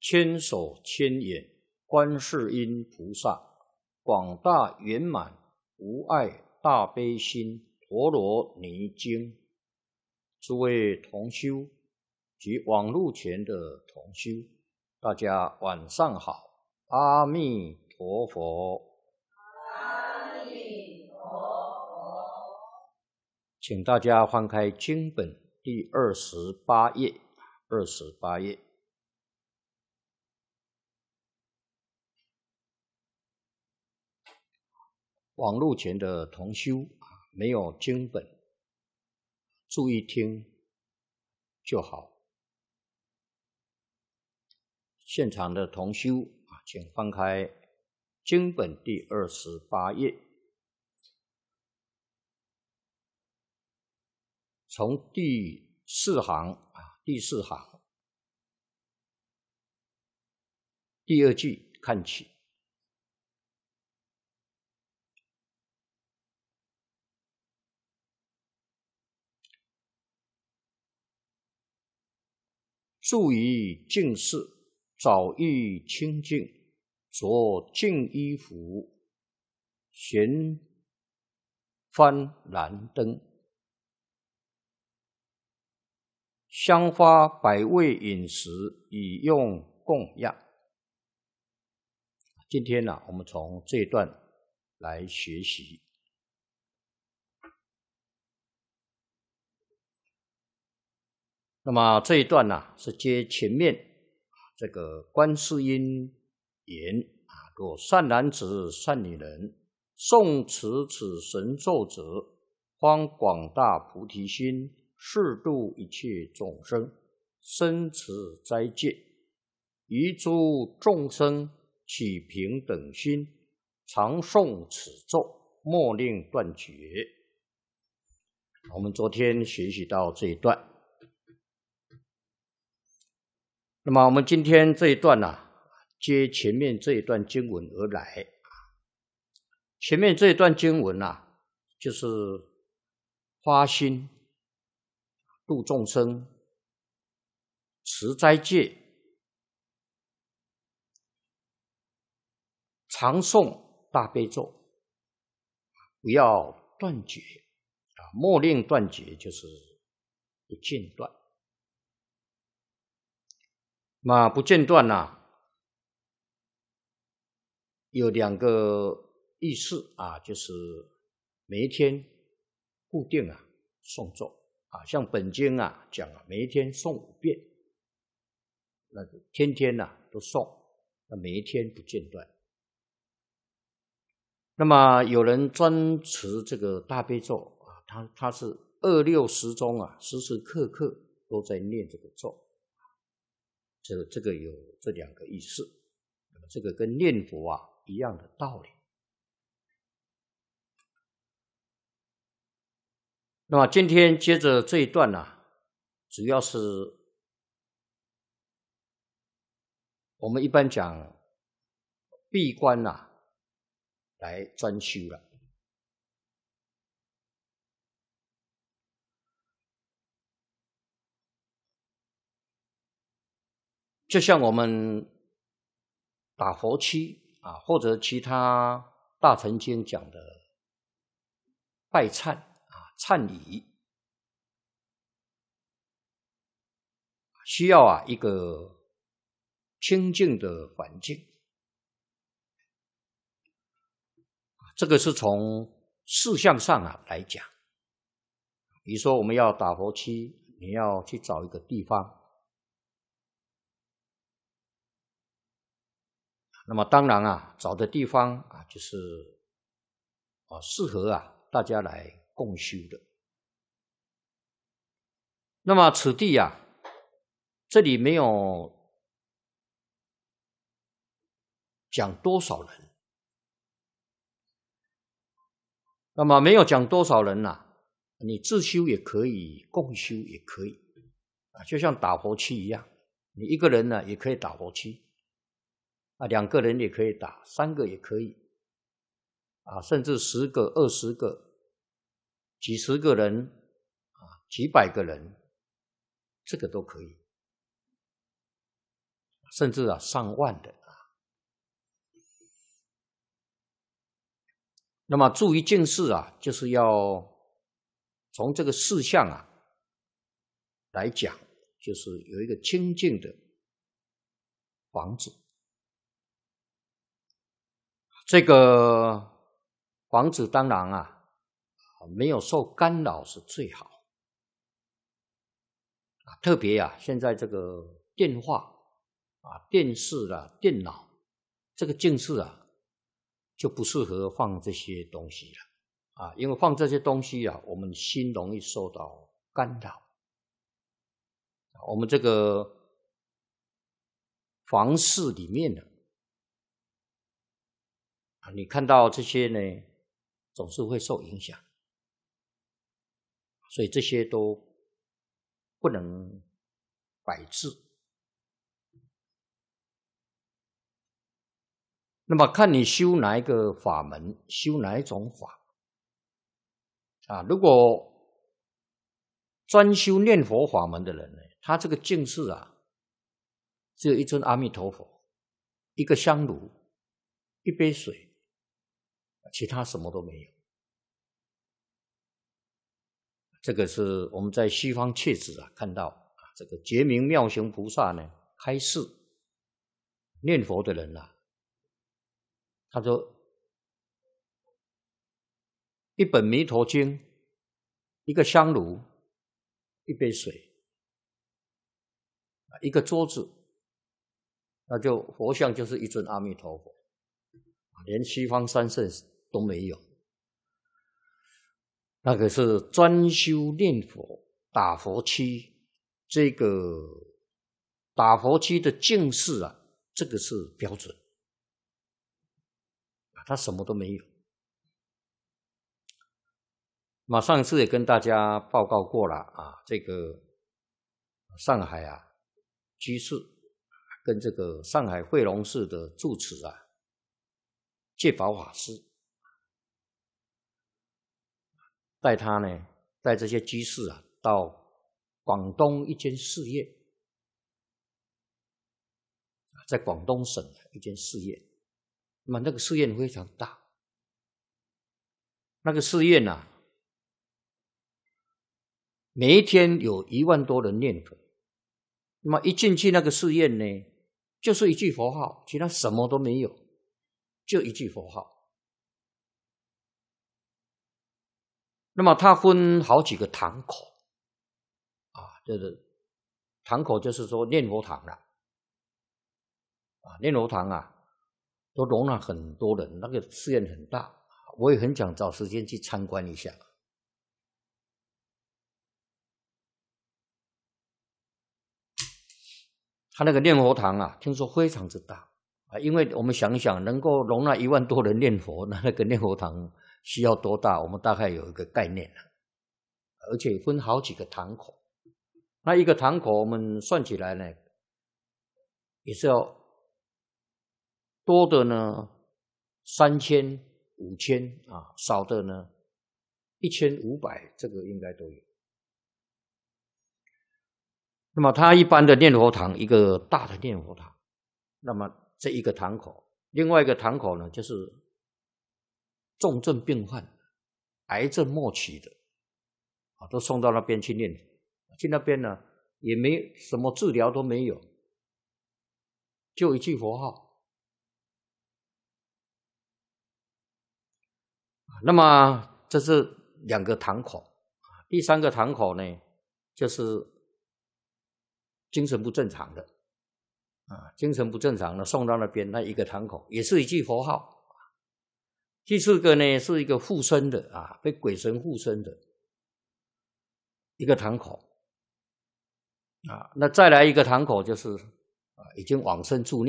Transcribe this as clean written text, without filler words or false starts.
千手千眼观世音菩萨，广大圆满无碍大悲心陀罗尼经。诸位同修及网络前的同修，大家晚上好，阿弥陀佛。 阿弥陀佛。 请大家翻开经本第28页，28页。网络前的同修没有经本，注意听就好。现场的同修请翻开经本第28页，从第4行第2句看起。住于净室，早欲清净，着净衣服，悬幡燃灯，香花百味饮食，以用供养。今天我们从这一段来学习。那么这一段是接前面这个观世音言若善男子善女人诵持此神咒者，方广大菩提心，誓度一切众生，生持斋戒，于诸众生起平等心，常诵此咒，莫令断绝。我们昨天学习到这一段。那么我们今天这一段接前面这一段经文而来。前面这一段经文就是发心度众生，持斋戒，常诵大悲咒，不要断绝莫令断绝，就是不间断。那不间断有2个意思就是每一天固定诵咒像本经讲每一天诵5遍，那就天天都诵，那每一天不间断。那么有人专持这个大悲咒他是26时中时时刻刻都在念这个咒。这个有这2个意思，那么这个跟念佛一样的道理。那么今天接着这一段主要是我们一般讲闭关来专修了。就像我们打佛七或者其他大乘经讲的拜忏忏仪，需要一个清净的环境。这个是从事项上来讲。比如说我们要打佛七，你要去找一个地方。那么当然找的地方就是适合大家来共修的。那么此地这里没有讲多少人，那么没有讲多少人你自修也可以，共修也可以就像打佛七一样，你一个人也可以打佛七2个人也可以打，3个也可以甚至10个、20个、几十个人几百个人，这个都可以。 甚至上万的。那么注于净事就是要从这个事项来讲，就是有一个清净的房子。这个房子当然没有受干扰是最好。特别现在这个电话电视电脑，这个净事就不适合放这些东西了因为放这些东西我们心容易受到干扰。我们这个房事里面你看到这些呢，总是会受影响，所以这些都不能摆置。那么看你修哪一个法门，修哪一种法如果专修念佛法门的人呢，他这个净事只有一尊阿弥陀佛，一个香炉，一杯水，其他什么都没有。这个是我们在西方切子看到这个觉明妙行菩萨呢开示念佛的人他说一本弥陀经，一个香炉，一杯水，一个桌子，那就佛像就是一尊阿弥陀佛，连西方三圣都没有。那个是专修念佛打佛七，这个打佛七的净事这个是标准，他什么都没有。上次也跟大家报告过了这个上海居士跟这个上海惠龙寺的住持戒宝法师带他呢，带这些居士到广东一间寺院，在广东省一间寺院。那么那个寺院非常大，那个寺院每一天有1万多人念佛。那么一进去那个寺院呢，就是一句佛号，其他什么都没有，就一句佛号。那么它分好几个堂口就是堂口就是说念佛堂念佛堂都容纳很多人，那个寺院很大，我也很想找时间去参观一下。他那个念佛堂听说非常之大因为我们想一想，能够容纳1万多人念佛，那个念佛堂需要多大，我们大概有一个概念而且分好几个堂口，那一个堂口我们算起来呢，也是要多的呢3000、5000少的呢1500，这个应该都有。那么他一般的念佛堂，一个大的念佛堂，那么这一个堂口，另外一个堂口呢，就是重症病患、癌症末期的都送到那边去念佛。去那边呢，也没什么治疗都没有，就一句佛号。那么这是2个堂口，第3个堂口呢，就是精神不正常的精神不正常的送到那边，那一个堂口也是一句佛号。第4个呢，是一个附身的被鬼神附身的一个堂口那再来一个堂口就是已经往生助念。